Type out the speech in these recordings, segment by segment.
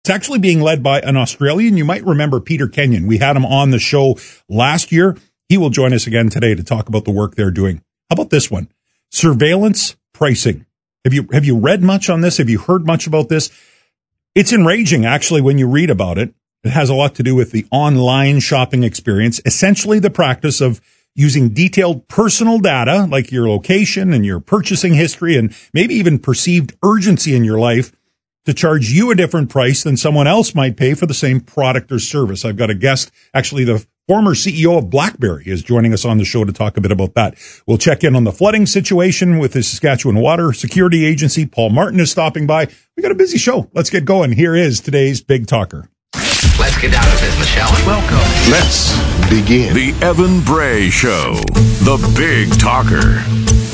It's actually being led by an Australian. You might remember Peter Kenyon. We had him on the show last year. He will join us again today to talk about the work they're doing. How about this one? Surveillance pricing. Have you read much on this? Have you heard much about this? It's enraging, actually, when you read about it. It has a lot to do with the online shopping experience, essentially the practice of using detailed personal data like your location and your purchasing history and maybe even perceived urgency in your life to charge you a different price than someone else might pay for the same product or service. I've got a guest, actually the former CEO of BlackBerry is joining us on the show to talk a bit about that. We'll check in on the flooding situation with the Saskatchewan Water Security Agency. Paul Martin is stopping by. We got a busy show. Let's get going. Here is today's Big Talker. Let's get down to business, shall we? Welcome. Let's begin. The Evan Bray Show, the Big Talker.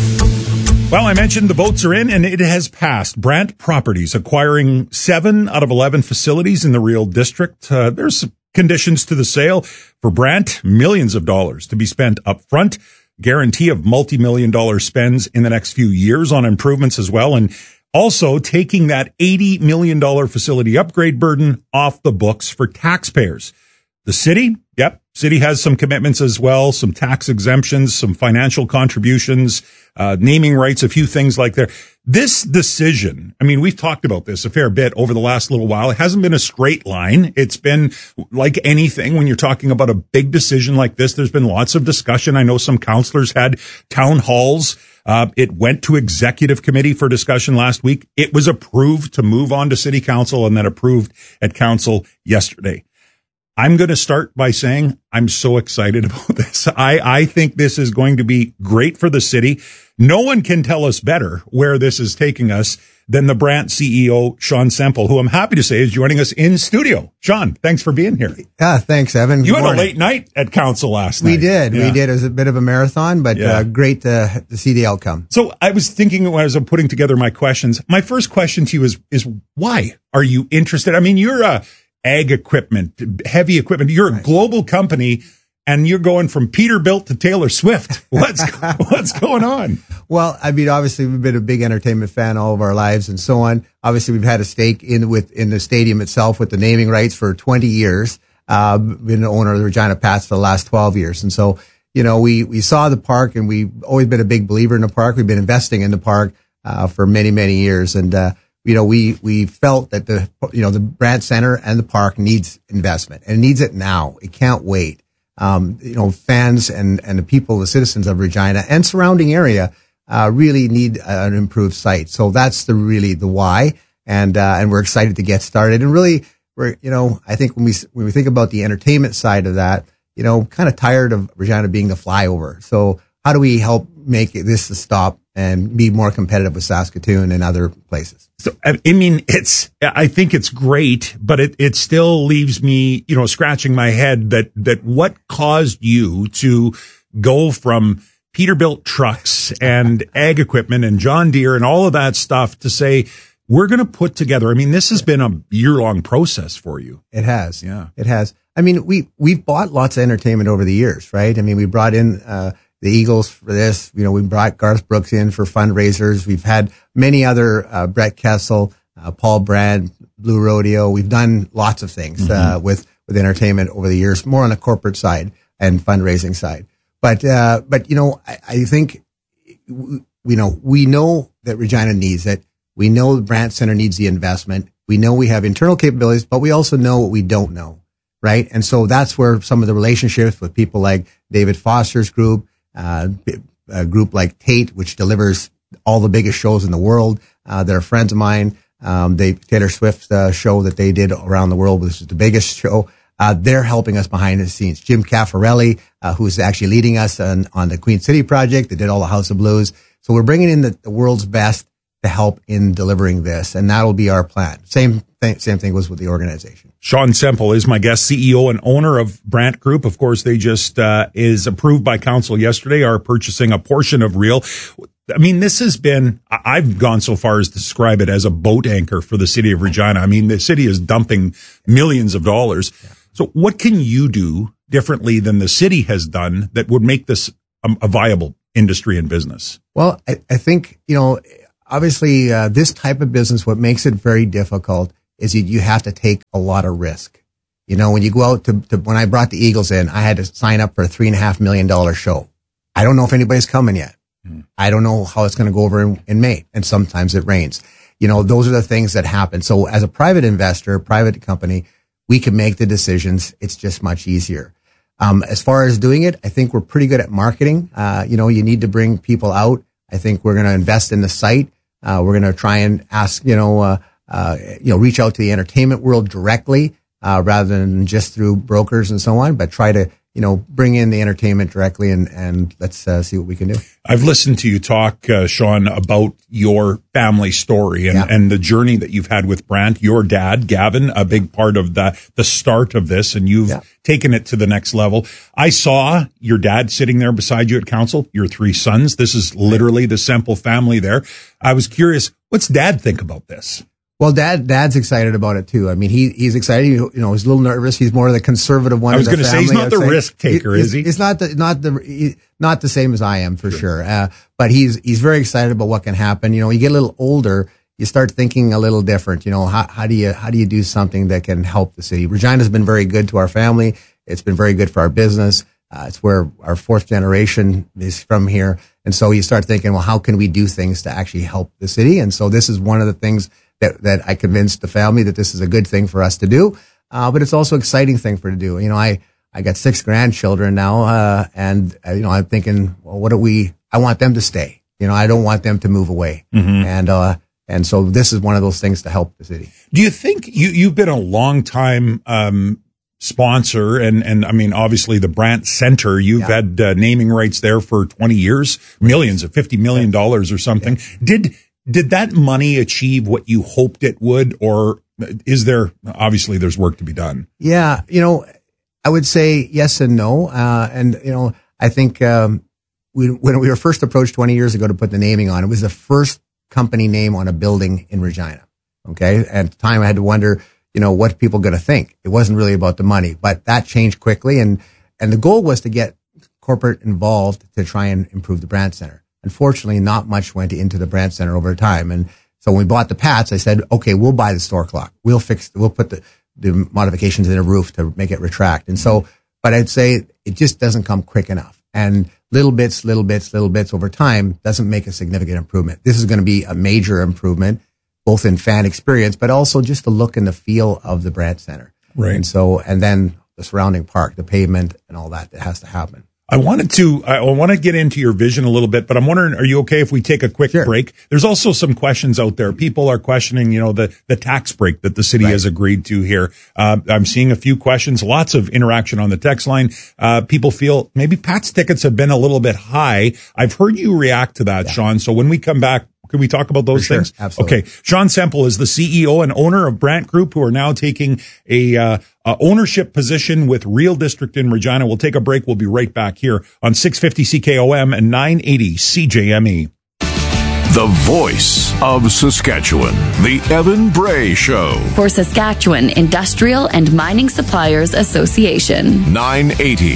Well, I mentioned the votes are in, and it has passed. Brant Properties acquiring 7 out of 11 facilities in the Real District. There's conditions to the sale for Brant, millions of dollars to be spent up front, guarantee of multi-million-dollar spends in the next few years on improvements as well, and also taking that $80 million facility upgrade burden off the books for taxpayers. The city, city has some commitments as well, some tax exemptions, some financial contributions, naming rights, a few things like that. This decision, I mean, we've talked about this a fair bit over the last little while. It hasn't been a straight line. It's been like anything when you're talking about a big decision like this. There's been lots of discussion. I know some councillors had town halls. It went to executive committee for discussion last week. It was approved to move on to city council and then approved at council yesterday. I'm going to start by saying I'm so excited about this. I think this is going to be great for the city. No one can tell us better where this is taking us than the Brant CEO, Sean Semple, who I'm happy to say is joining us in studio. Sean, thanks for being here. Yeah, thanks, Evan. You had a late night at council last night. We did. It was a bit of a marathon, but great to see the outcome. So I was thinking as I'm putting together my questions, my first question to you is why are you interested? I mean, you're a ag equipment, heavy equipment. You're a global company, and you're going from Peterbilt to Taylor Swift. What's going on? Well, I mean, obviously we've been a big entertainment fan all of our lives and so on. Obviously we've had a stake in the stadium itself with the naming rights for 20 years. Been an owner of the Regina Pats for the last 12 years. And so, you know, we saw the park, and we've always been a big believer in the park. We've been investing in the park, for many, many years. And, you know, we felt that the Brant Center and the park needs investment, and it needs it now. It can't wait. You know, fans and the people, the citizens of Regina and surrounding area, really need an improved site. So that's really the why. And we're excited to get started. And really, I think when we think about the entertainment side of that, you know, kind of tired of Regina being the flyover. So how do we help make this a stop and be more competitive with Saskatoon and other places? So, I mean, I think it's great, but it still leaves me, you know, scratching my head that what caused you to go from Peterbilt trucks and ag equipment and John Deere and all of that stuff to say, we're going to put together. I mean, this has been a year-long process for you. It has. Yeah. It has. I mean, we've bought lots of entertainment over the years, right? I mean, we brought in, the Eagles for this. You know, we brought Garth Brooks in for fundraisers. We've had many other, Brett Kessel, Paul Brand, Blue Rodeo. We've done lots of things, with entertainment over the years, more on the corporate side and fundraising side. But, you know, I think, we know that Regina needs it. We know the Brant Center needs the investment. We know we have internal capabilities, but we also know what we don't know, right? And so that's where some of the relationships with people like David Foster's group, a group like Tate, which delivers all the biggest shows in the world. They're friends of mine. Taylor Swift show that they did around the world, which is the biggest show. They're helping us behind the scenes. Jim Caffarelli, who's actually leading us on the Queen City project. They did all the House of Blues. So we're bringing in the world's best to help in delivering this, and that'll be our plan. Same thing was with the organization. Sean Semple is my guest, CEO and owner of Brant Group. Of course, they just is approved by council yesterday, are purchasing a portion of Real. I mean, this has been, I've gone so far as to describe it as a boat anchor for the city of Regina. I mean, the city is dumping millions of dollars. Yeah. So what can you do differently than the city has done that would make this a viable industry and business? Well, I think, you know, obviously, this type of business, what makes it very difficult is you have to take a lot of risk. You know, when you go out to when I brought the Eagles in, I had to sign up for a $3.5 million show. I don't know if anybody's coming yet. I don't know how it's going to go over in May. And sometimes it rains. You know, those are the things that happen. So as a private investor, private company, we can make the decisions. It's just much easier. As far as doing it, I think we're pretty good at marketing. You know, you need to bring people out. I think we're going to invest in the site. We're going to try and ask, reach out to the entertainment world directly, rather than just through brokers and so on, but try to, bring in the entertainment directly and let's see what we can do. I've listened to you talk, Sean, about your family story and the journey that you've had with Brandt. Your dad, Gavin, a big part of the start of this, and you've taken it to the next level. I saw your dad sitting there beside you at council, your 3 sons. This is literally the Semple family there. I was curious, what's Dad think about this? Well, Dad's excited about it too. I mean, he's excited. He's a little nervous. He's more of the conservative one. I was going to say he's not the risk taker, is he? He's not the same as I am for sure. But he's very excited about what can happen. You get a little older, you start thinking a little different. How do you do something that can help the city? Regina's been very good to our family. It's been very good for our business. It's where our 4th generation is from here. And so you start thinking, well, how can we do things to actually help the city? And so this is one of the things that I convinced the family that this is a good thing for us to do. But it's also an exciting thing for to do. I got 6 grandchildren now, and I'm thinking, well, I want them to stay. I don't want them to move away. Mm-hmm. And so this is one of those things to help the city. Do you think you've been a long time, sponsor and I mean, obviously the Brandt Center, you've had naming rights there for 20 years, millions of $50 million or something. Yeah. Did that money achieve what you hoped it would, or is there, obviously there's work to be done? Yeah. I would say yes and no. I think, when we were first approached 20 years ago to put the naming on, it was the first company name on a building in Regina. Okay. At the time I had to wonder, what people going to think. It wasn't really about the money, but that changed quickly. And the goal was to get corporate involved to try and improve the Brandt Center. Unfortunately, not much went into the Brandt Center over time. And so when we bought the Pats, I said, okay, we'll buy the store clock. We'll put the modifications in the roof to make it retract. And so, but I'd say it just doesn't come quick enough. And little bits over time doesn't make a significant improvement. This is going to be a major improvement, both in fan experience, but also just the look and the feel of the Brandt Center. Right. And so, and then the surrounding park, the pavement and all that has to happen. I want to get into your vision a little bit, but I'm wondering, are you okay if we take a quick break? There's also some questions out there. People are questioning, the tax break that the city has agreed to here. I'm seeing a few questions, lots of interaction on the text line. People feel maybe Pat's tickets have been a little bit high. I've heard you react to that, Sean. So when we come back, can we talk about those things? Absolutely. Okay. Sean Semple is the CEO and owner of Brandt Group, who are now taking a ownership position with Real District in Regina. We'll take a break. We'll be right back here on 650 CKOM and 980 CJME. The voice of Saskatchewan, the Evan Bray Show. For Saskatchewan Industrial and Mining Suppliers Association. 980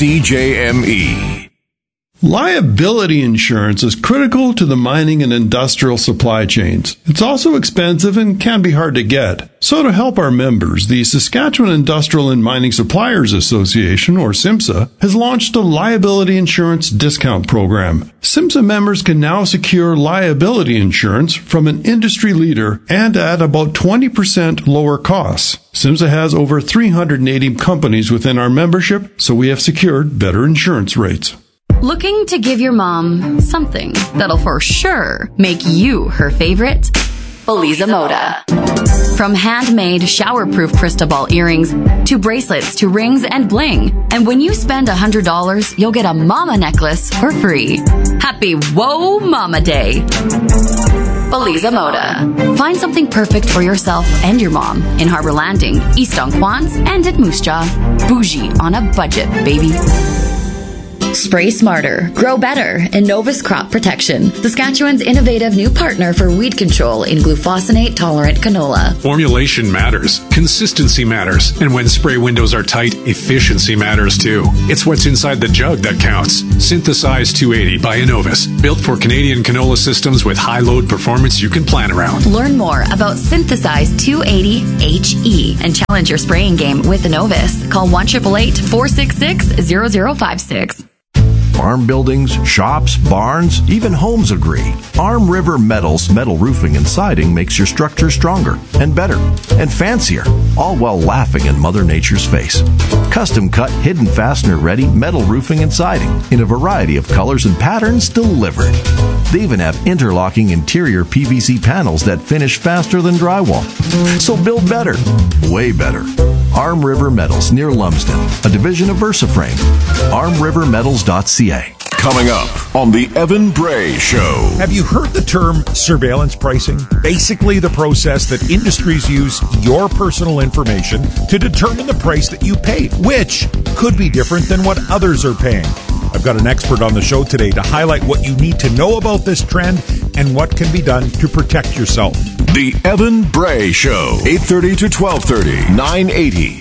CJME. Liability insurance is critical to the mining and industrial supply chains. It's also expensive and can be hard to get. So to help our members, the Saskatchewan Industrial and Mining Suppliers Association, or SIMSA, has launched a liability insurance discount program. SIMSA members can now secure liability insurance from an industry leader and at about 20% lower costs. SIMSA has over 380 companies within our membership, so we have secured better insurance rates. Looking to give your mom something that'll for sure make you her favorite? Beliza Moda. From handmade shower-proof crystal ball earrings to bracelets to rings and bling. And when you spend $100, you'll get a mama necklace for free. Happy Whoa Mama Day. Beliza Moda. Find something perfect for yourself and your mom in Harbour Landing, East Donquoins, and at Moose Jaw. Bougie on a budget, baby. Spray smarter, grow better, Innovus Crop Protection. Saskatchewan's innovative new partner for weed control in glufosinate-tolerant canola. Formulation matters. consistency matters. And when spray windows are tight, efficiency matters too. It's what's inside the jug that counts. Synthesize 280 by Innovis. Built for Canadian canola systems with high load performance you can plan around. Learn more about Synthesize 280 HE and challenge your spraying game with Innovis. Call 1-888-466-0056. Farm buildings, shops, barns, even homes agree. Arm River Metals metal roofing and siding makes your structure stronger and better and fancier, all while laughing in Mother Nature's face. Custom cut, hidden fastener ready metal roofing and siding in a variety of colors and patterns delivered. They even have interlocking interior PVC panels that finish faster than drywall. So build better, way better. Arm River Metals near Lumsden, a division of VersaFrame. ArmRiverMetals.ca. Coming up on the Evan Bray Show. Have you heard the term surveillance pricing? Basically the process that industries use your personal information to determine the price that you pay, which could be different than what others are paying. I've got an expert on the show today to highlight what you need to know about this trend and what can be done to protect yourself. The Evan Bray Show, 8:30 to 12:30, 980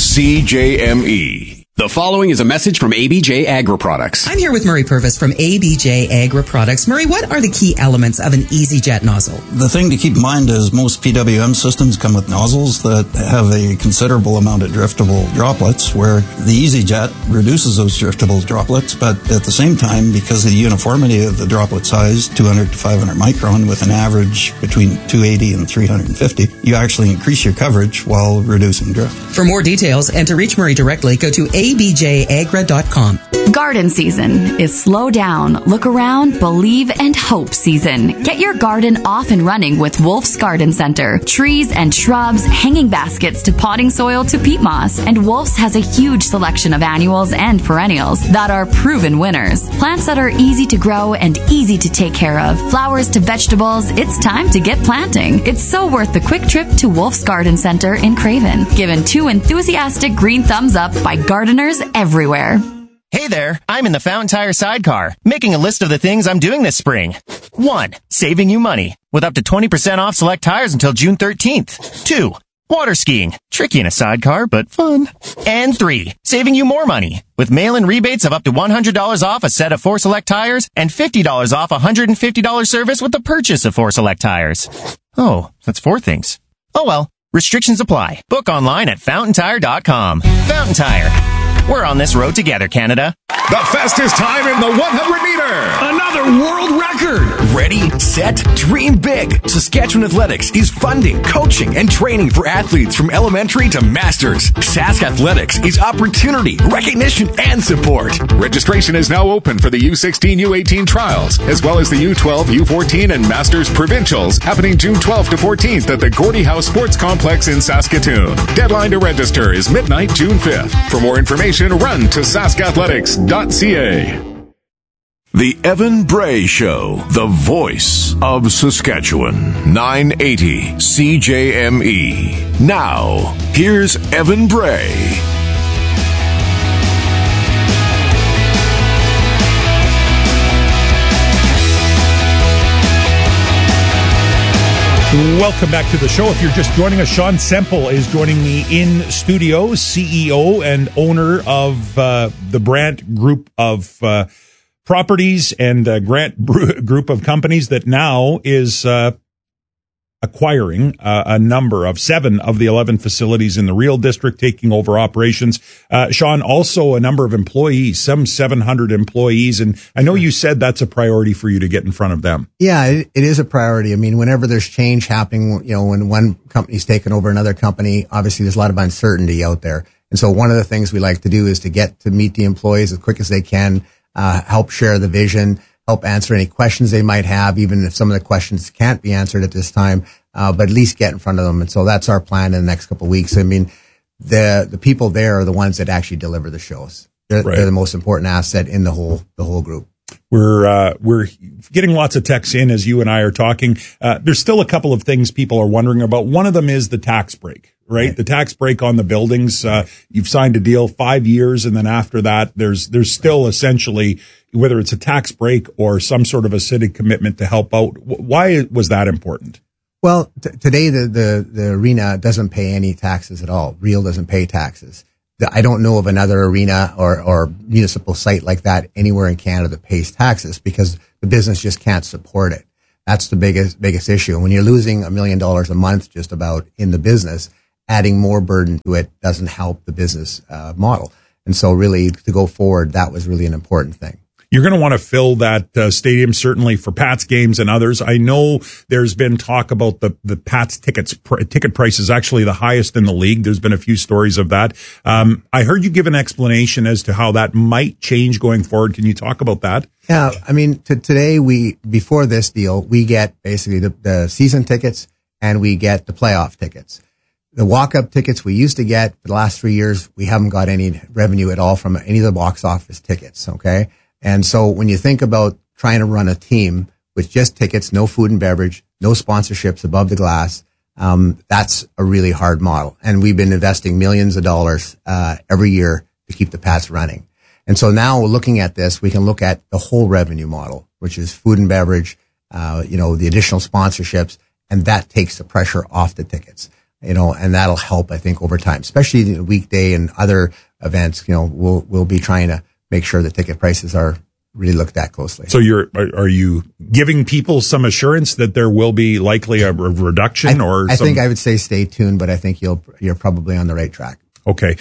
CJME. The following is a message from ABJ Agri Products. I'm here with Murray Purvis from ABJ Agri Products. Murray, what are the key elements of an EasyJet nozzle? The thing to keep in mind is most PWM systems come with nozzles that have a considerable amount of driftable droplets, where the EasyJet reduces those driftable droplets, but at the same time, because of the uniformity of the droplet size, 200 to 500 micron, with an average between 280 and 350, you actually increase your coverage while reducing drift. For more details and to reach Murray directly, go to abjagra.com. Garden season is slow down, look around, believe, and hope season. Get your garden off and running with Wolf's Garden Center. Trees and shrubs, hanging baskets to potting soil to peat moss. And Wolf's has a huge selection of annuals and perennials that are proven winners. Plants that are easy to grow and easy to take care of. Flowers to vegetables, it's time to get planting. It's so worth the quick trip to Wolf's Garden Center in Craven. Given 2 enthusiastic green thumbs up by gardeners everywhere. Hey there, I'm in the Fountain Tire sidecar, making a list of the things I'm doing this spring. 1. Saving you money, with up to 20% off select tires until June 13th. 2. Water skiing, tricky in a sidecar, but fun. And 3. Saving you more money, with mail-in rebates of up to $100 off a set of 4 select tires and $50 off a $150 service with the purchase of 4 select tires. Oh, that's 4 things. Oh well, restrictions apply. Book online at FountainTire.com. Fountain Tire. We're on this road together, Canada. The fastest time in the 100-meter. Another world record. Ready, set, dream big. Saskatchewan Athletics is funding, coaching, and training for athletes from elementary to masters. Sask Athletics is opportunity, recognition, and support. Registration is now open for the U16, U18 trials, as well as the U12, U14, and Masters Provincials, happening June 12th to 14th at the Gordie House Sports Complex in Saskatoon. Deadline to register is midnight, June 5th. For more information, run to saskathletics.ca. The Evan Bray Show, the voice of Saskatchewan, 980 CJME. Now, here's Evan Bray. Welcome back to the show. If you're just joining us, Sean Semple is joining me in studio, CEO and owner of the Brandt Group of properties and Grant Group of companies that now is acquiring a number of 7 of the 11 facilities in the Real District, taking over operations. Sean, also a number of employees, some 700 employees. And I know you said that's a priority for you to get in front of them. Yeah, it is a priority. I mean, whenever there's change happening, you know, when one company's taken over another company, obviously there's a lot of uncertainty out there. And so one of the things we like to do is to get to meet the employees as quick as they can, help share the vision, help answer any questions they might have, even if some of the questions can't be answered at this time, but at least get in front of them. And so that's our plan in the next couple of weeks. I mean, the people there are the ones that actually deliver the shows. They're the most important asset in the whole group. We're getting lots of texts in as you and I are talking. There's still a couple of things people are wondering about. One of them is the tax break, right? The tax break on the buildings. You've signed a deal 5 years, and then after that, there's still essentially, whether it's a tax break or some sort of a city commitment to help out. Why was that important? Well, today the arena doesn't pay any taxes at all. Real doesn't pay taxes. I don't know of another arena or municipal site like that anywhere in Canada that pays taxes because the business just can't support it. That's the biggest issue. And when you're losing $1 million a month just about in the business, adding more burden to it doesn't help the business model. And so really to go forward, that was really an important thing. You're going to want to fill that stadium, certainly for Pats games and others. I know there's been talk about the Pats ticket price is actually the highest in the league. There's been a few stories of that. I heard you give an explanation as to how that might change going forward. Can you talk about that? Yeah, I mean, today before this deal, we get basically the season tickets and we get the playoff tickets. The walk-up tickets we used to get for the last 3 years, we haven't got any revenue at all from any of the box office tickets, okay? And so when you think about trying to run a team with just tickets, no food and beverage, no sponsorships above the glass, that's a really hard model. And we've been investing millions of dollars every year to keep the Pats running. And so now looking at this, we can look at the whole revenue model, which is food and beverage, the additional sponsorships, and that takes the pressure off the tickets. And that'll help, I think, over time, especially the weekday and other events. We'll be trying to make sure the ticket prices are really looked at closely. So are you giving people some assurance that there will be likely a reduction I think I would say stay tuned, but I think you're probably on the right track. Okay.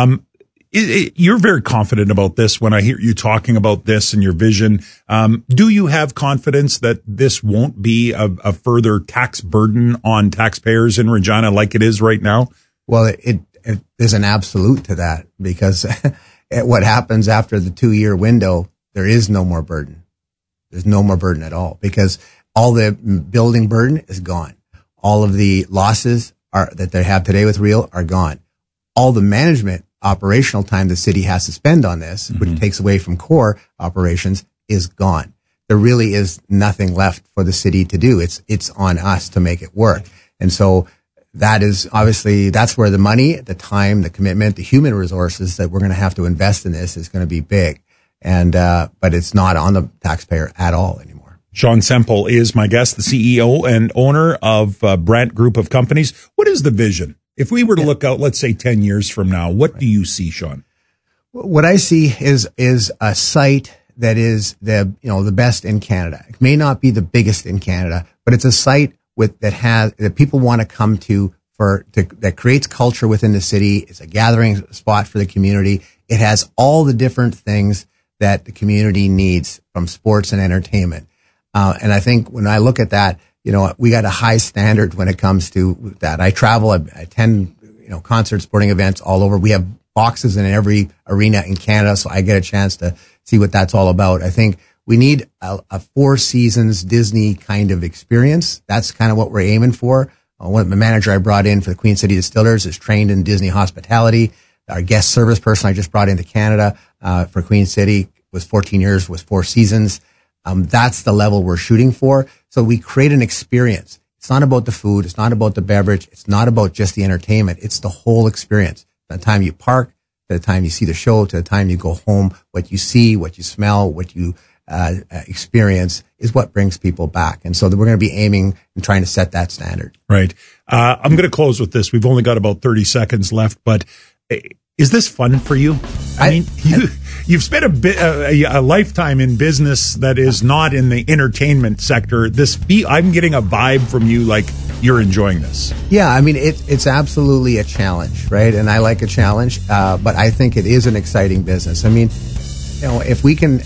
You're very confident about this when I hear you talking about this and your vision. Do you have confidence that this won't be a further tax burden on taxpayers in Regina like it is right now? Well, it is an absolute to that because what happens after the 2-year window, there is no more burden. There's no more burden at all because all the building burden is gone. All of the losses that they have today with Real are gone. All the management operational time the city has to spend on this, which takes away from core operations, is gone. There really is nothing left for the city to do. It's on us to make it work. And so that is obviously, that's where the money, the time, the commitment, the human resources that we're going to have to invest in this is going to be big. And, but it's not on the taxpayer at all anymore. Sean Semple is my guest, the CEO and owner of Brandt Group of Companies. What is the vision? If we were to look out, let's say 10 years from now, what do you see, Sean? What I see is a site that is the best in Canada. It may not be the biggest in Canada, but it's a site that people want to come to that creates culture within the city. It's a gathering spot for the community. It has all the different things that the community needs from sports and entertainment. And I think when I look at that, we got a high standard when it comes to that. I travel, I attend, concerts, sporting events all over. We have boxes in every arena in Canada, so I get a chance to see what that's all about. I think we need a 4 seasons Disney kind of experience. That's kind of what we're aiming for. The manager I brought in for the Queen City Distillers is trained in Disney hospitality. Our guest service person I just brought into Canada for Queen City was 14 years, was 4 seasons. That's the level we're shooting for. So we create an experience. It's not about the food. It's not about the beverage. It's not about just the entertainment. It's the whole experience. From the time you park, to the time you see the show, to the time you go home, what you see, what you smell, what you experience is what brings people back. And so we're going to be aiming and trying to set that standard. Right. I'm going to close with this. We've only got about 30 seconds left, but is this fun for you? I mean, you've spent a lifetime in business that is not in the entertainment sector. I'm getting a vibe from you like you're enjoying this. Yeah, I mean, it's absolutely a challenge, right? And I like a challenge, but I think it is an exciting business. I mean, if we can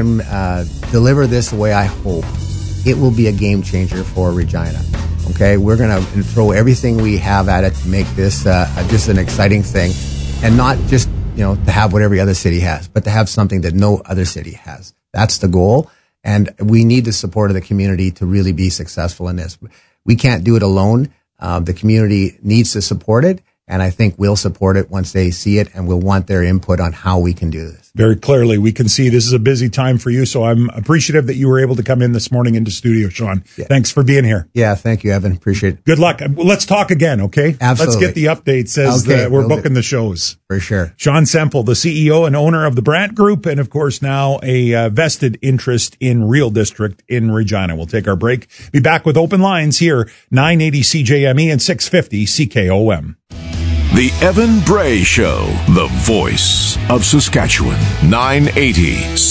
deliver this the way I hope, it will be a game changer for Regina. Okay, we're going to throw everything we have at it to make this just an exciting thing, and not just to have what every other city has, but to have something that no other city has. That's the goal, and we need the support of the community to really be successful in this. We can't do it alone. The community needs to support it, and I think we'll support it once they see it, and we'll want their input on how we can do this. Very clearly, we can see this is a busy time for you, so I'm appreciative that you were able to come in this morning into studio, Sean. Yeah. Thanks for being here. Yeah, thank you, Evan. Appreciate it. Good luck. Let's talk again, okay? Absolutely. Let's get the updates as we're booking the shows. For sure. Sean Semple, the CEO and owner of the Brandt Group, and of course now a vested interest in Real District in Regina. We'll take our break. Be back with open lines here, 980 CJME and 650 CKOM. The Evan Bray Show, the voice of Saskatchewan, 980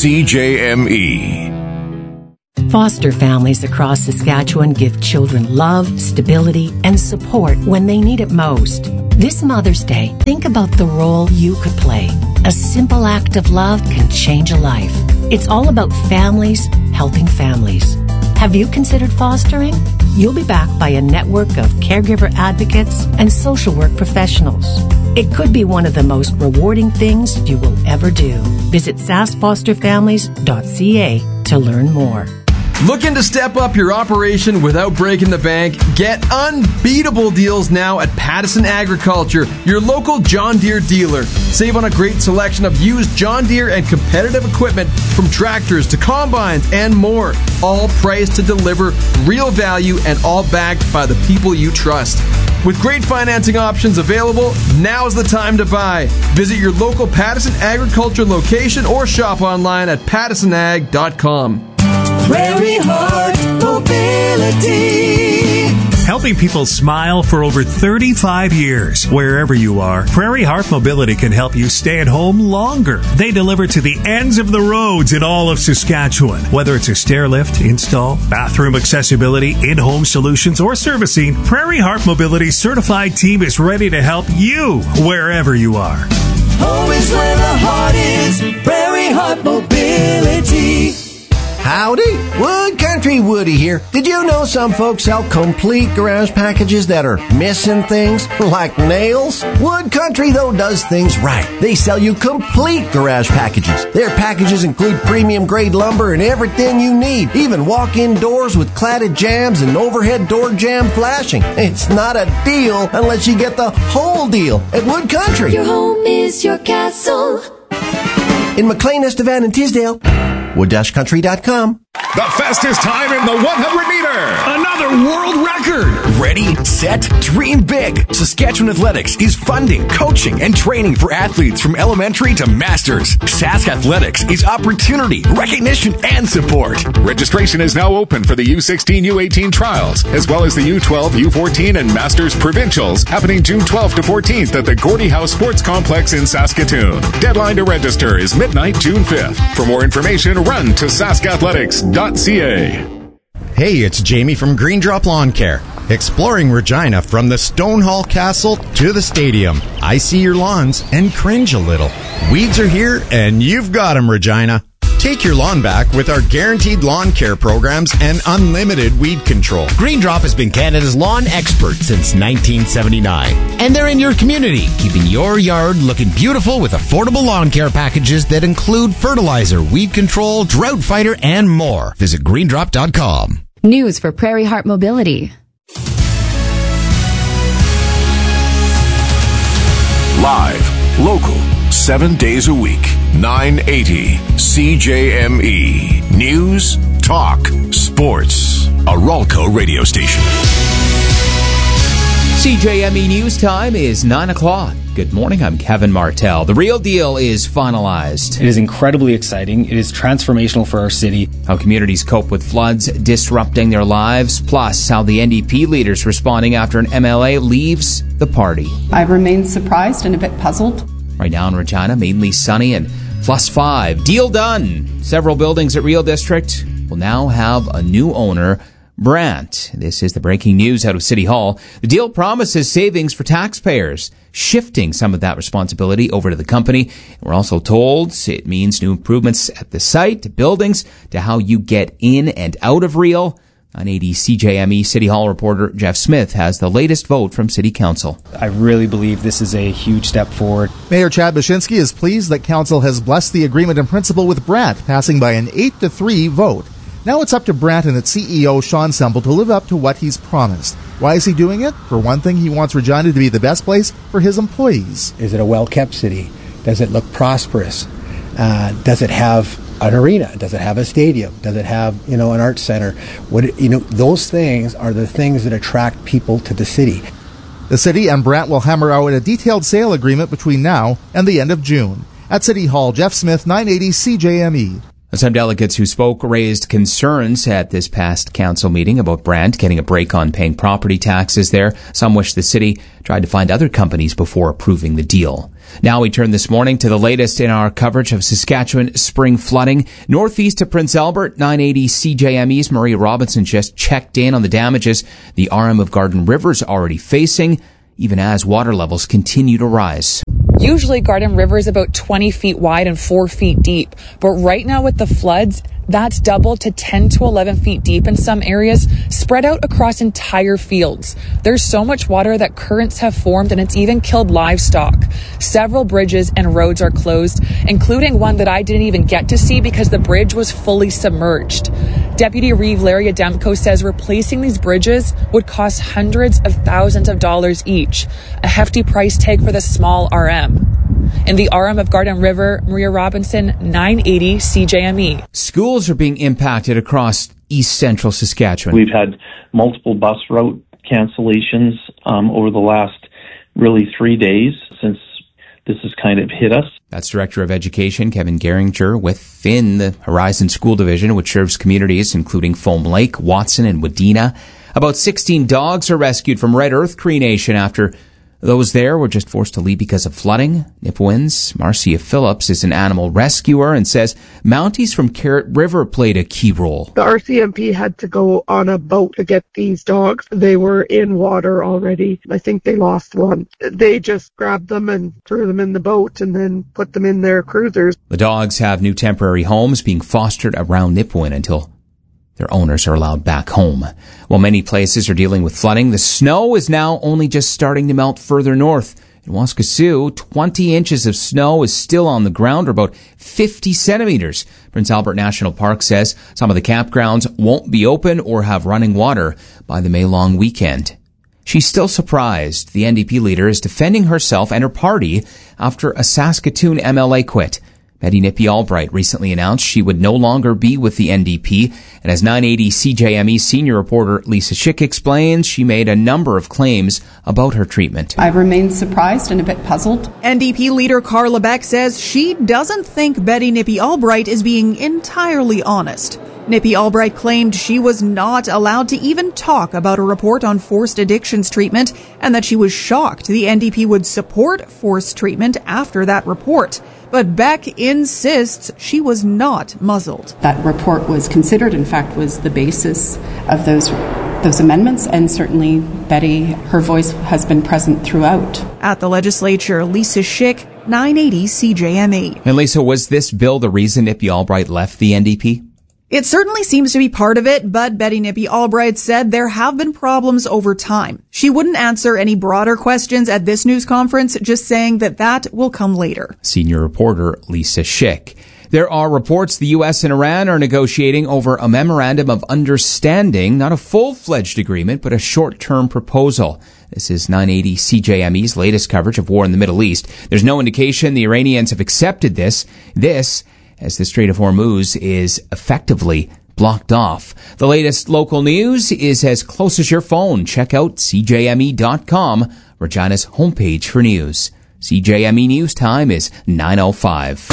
CJME. Foster families across Saskatchewan give children love, stability, and support when they need it most. This Mother's Day, think about the role you could play. A simple act of love can change a life. It's all about families helping families. Have you considered fostering? You'll be backed by a network of caregiver advocates and social work professionals. It could be one of the most rewarding things you will ever do. Visit saskfosterfamilies.ca to learn more. Looking to step up your operation without breaking the bank? Get unbeatable deals now at Pattison Agriculture, your local John Deere dealer. Save on a great selection of used John Deere and competitive equipment from tractors to combines and more. All priced to deliver real value and all backed by the people you trust. With great financing options available, now's the time to buy. Visit your local Pattison Agriculture location or shop online at pattisonag.com. Prairie Heart Mobility. Helping people smile for over 35 years. Wherever you are, Prairie Heart Mobility can help you stay at home longer. They deliver to the ends of the roads in all of Saskatchewan. Whether it's a stair lift, install, bathroom accessibility, in-home solutions, or servicing, Prairie Heart Mobility's certified team is ready to help you wherever you are. Home is where the heart is. Prairie Heart Mobility. Howdy, Wood Country Woody here. Did you know some folks sell complete garage packages that are missing things, like nails? Wood Country, though, does things right. They sell you complete garage packages. Their packages include premium-grade lumber and everything you need, even walk-in doors with cladded jambs and overhead door jamb flashing. It's not a deal unless you get the whole deal at Wood Country. Your home is your castle. In McLean, Estevan, and Tisdale, wood-country.com. The fastest time in the 100-meter. Another world record. Ready, set, dream big. Saskatchewan Athletics is funding, coaching, and training for athletes from elementary to masters. Sask Athletics is opportunity, recognition, and support. Registration is now open for the U16, U18 trials, as well as the U12, U14, and Masters Provincials, happening June 12th to 14th at the Gordie House Sports Complex in Saskatoon. Deadline to register is midnight, June 5th. For more information, run to saskathletics.ca. Hey, it's Jamie from Green Drop Lawn Care. Exploring Regina from the Stonehall Castle to the stadium. I see your lawns and cringe a little. Weeds are here and you've got them, Regina. Take your lawn back with our guaranteed lawn care programs and unlimited weed control. Green Drop has been Canada's lawn expert since 1979. And they're in your community, keeping your yard looking beautiful with affordable lawn care packages that include fertilizer, weed control, drought fighter, and more. Visit greendrop.com. News for Prairie Heart Mobility. Live, local, 7 days a week, 980 CJME. News, talk, sports. A Ralco radio station. CJME News Time is 9 o'clock. Good morning, I'm Kevin Martell. The Real Deal is finalized. It is incredibly exciting. It is transformational for our city. How communities cope with floods disrupting their lives, plus how the NDP leader's responding after an MLA leaves the party. I remain surprised and a bit puzzled. Right now in Regina, mainly sunny and +5. Deal done. Several buildings at Real District will now have a new owner, Brandt. This is the breaking news out of City Hall. The deal promises savings for taxpayers, shifting some of that responsibility over to the company. We're also told it means new improvements at the site, to buildings, to how you get in and out of Real. 980 CJME City Hall reporter Jeff Smith has the latest vote from City Council. I really believe this is a huge step forward. Mayor Chad Baczynski is pleased that Council has blessed the agreement in principle with Brandt, passing by an 8-3 vote. Now it's up to Brandt and its CEO, Sean Semple, to live up to what he's promised. Why is he doing it? For one thing, he wants Regina to be the best place for his employees. Is it a well-kept city? Does it look prosperous? Does it have an arena? Does it have a stadium? Does it have, an arts center? Those things are the things that attract people to the city. The city and Brant will hammer out a detailed sale agreement between now and the end of June. At City Hall, Jeff Smith, 980 CJME. Some delegates who spoke raised concerns at this past council meeting about Brant getting a break on paying property taxes there. Some wish the city tried to find other companies before approving the deal. Now we turn this morning to the latest in our coverage of Saskatchewan spring flooding. Northeast of Prince Albert, 980 CJME's Maria Robinson just checked in on the damages the RM of Garden River is already facing, even as water levels continue to rise. Usually Garden River is about 20 feet wide and 4 feet deep, but right now with the floods, that's doubled to 10 to 11 feet deep in some areas, spread out across entire fields. There's so much water that currents have formed and it's even killed livestock. Several bridges and roads are closed, including one that I didn't even get to see because the bridge was fully submerged. Deputy Reeve Larry Ademko says replacing these bridges would cost hundreds of thousands of dollars each, a hefty price tag for the small RM. In the RM of Garden River, Maria Robinson, 980 CJME. Schools are being impacted across east central Saskatchewan. We've had multiple bus route cancellations over the last really 3 days since this has kind of hit us. That's Director of Education Kevin Geringer within the Horizon School Division, which serves communities including Foam Lake, Watson, and Wadena. About 16 dogs are rescued from Red Earth Cree Nation after those there were just forced to leave because of flooding. Nipawin's Marcia Phillips is an animal rescuer and says Mounties from Carrot River played a key role. The RCMP had to go on a boat to get these dogs. They were in water already. I think they lost one. They just grabbed them and threw them in the boat and then put them in their cruisers. The dogs have new temporary homes being fostered around Nipawin until their owners are allowed back home. While many places are dealing with flooding, the snow is now only just starting to melt further north. In Waskesiu, 20 inches of snow is still on the ground, or about 50 centimeters. Prince Albert National Park says some of the campgrounds won't be open or have running water by the May-long weekend. She's still surprised the NDP leader is defending herself and her party after a Saskatoon MLA quit. Betty Nippy Albright recently announced she would no longer be with the NDP, and as 980 CJME senior reporter Lisa Schick explains, she made a number of claims about her treatment. I remain surprised and a bit puzzled. NDP leader Carla Beck says she doesn't think Betty Nippy Albright is being entirely honest. Nippy Albright claimed she was not allowed to even talk about a report on forced addictions treatment and that she was shocked the NDP would support forced treatment after that report. But Beck insists she was not muzzled. That report was considered, in fact, was the basis of those amendments, and certainly Betty, her voice has been present throughout. At the legislature, Lisa Schick, 980 CJME. And Lisa, was this bill the reason Nippy Albright left the NDP? It certainly seems to be part of it, but Betty Nippy Albright said there have been problems over time. She wouldn't answer any broader questions at this news conference, just saying that will come later. Senior reporter Lisa Schick. There are reports the U.S. and Iran are negotiating over a memorandum of understanding, not a full-fledged agreement, but a short-term proposal. This is 980 CJME's latest coverage of war in the Middle East. There's no indication the Iranians have accepted this, as the Strait of Hormuz is effectively blocked off. The latest local news is as close as your phone. Check out CJME.com, Regina's homepage for news. CJME News Time is 9:05.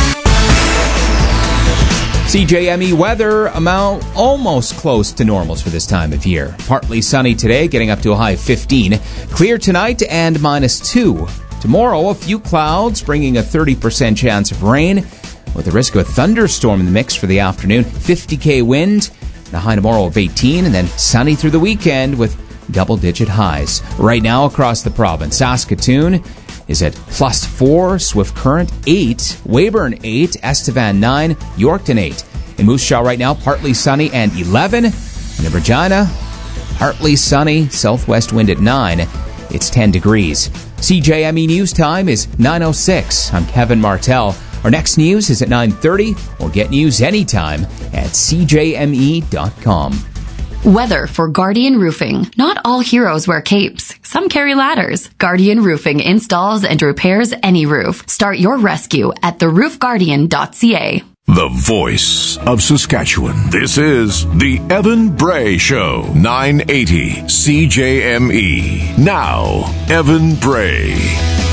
CJME weather amount almost close to normals for this time of year. Partly sunny today, getting up to a high of 15. Clear tonight and -2. Tomorrow, a few clouds, bringing a 30% chance of rain, with the risk of a thunderstorm in the mix for the afternoon. 50k wind, and a high tomorrow of 18, and then sunny through the weekend with double-digit highs. Right now across the province, Saskatoon is at +4, Swift Current 8, Weyburn 8, Estevan 9, Yorkton 8. In Moose Jaw right now, partly sunny and 11. And in Regina, partly sunny, southwest wind at 9. It's 10 degrees. CJME News Time is 9:06. I'm Kevin Martell. Our next news is at 9:30, or get news anytime at CJME.com. Weather for Guardian Roofing. Not all heroes wear capes. Some carry ladders. Guardian Roofing installs and repairs any roof. Start your rescue at theroofguardian.ca. The voice of Saskatchewan. This is the Evan Bray Show, 980 CJME. Now, Evan Bray.